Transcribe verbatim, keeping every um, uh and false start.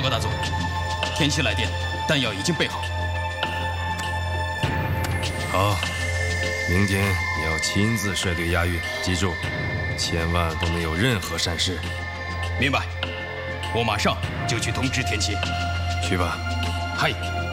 告大总，天七来电，弹药已经备好。 好，明天你要亲自率队押运，记住，千万不能有任何闪失。 明白，我马上就去通知天七。 去吧。 嗨。